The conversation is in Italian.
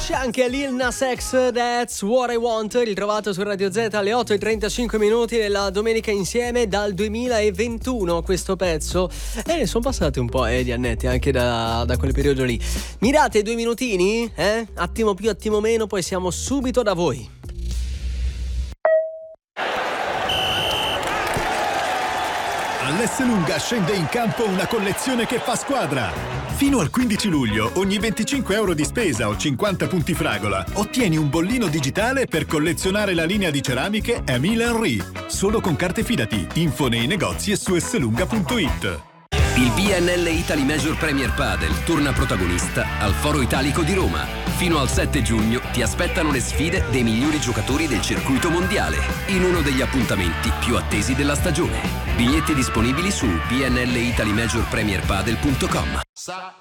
C'è anche Lil Nas X, That's What I Want, ritrovato su Radio Z alle 8:35 nella domenica insieme dal 2021 questo pezzo. Sono passati un po' di annetti anche da quel periodo lì. Mirate 2 minutini, attimo più, attimo meno, poi siamo subito da voi. All'Esselunga scende in campo una collezione che fa squadra. Fino al 15 luglio, ogni 25 euro di spesa o 50 punti fragola, ottieni un bollino digitale per collezionare la linea di ceramiche Emile Henry. Solo con carte Fidati. Info nei negozi e su esselunga.it. Il BNL Italy Major Premier Padel torna protagonista al Foro Italico di Roma. Fino al 7 giugno ti aspettano le sfide dei migliori giocatori del circuito mondiale in uno degli appuntamenti più attesi della stagione. Biglietti disponibili su bnlitalymajorpremierpadel.com.